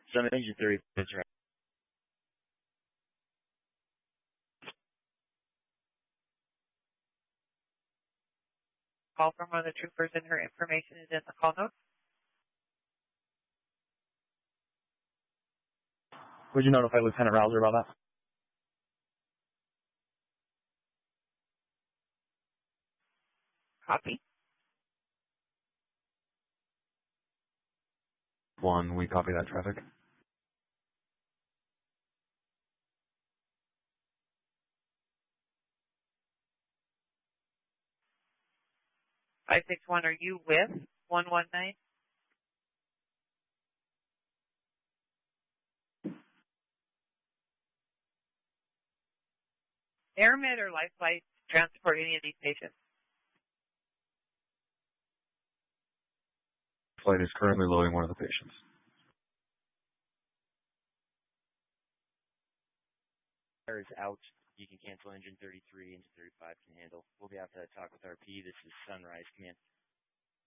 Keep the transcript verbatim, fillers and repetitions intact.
Summit Engine thirty, that's right. Call from one of the troopers and her information is in the call notes. Would you notify Lieutenant Rouser about that? Copy. One, we copy that traffic. five six one, are you with one one nine? AirMed or Life Flight transport any of these patients? Flight is currently loading one of the patients. Air is out. You can cancel engine thirty-three, engine thirty-five can handle. We'll be out to talk with R P. This is Sunrise Command.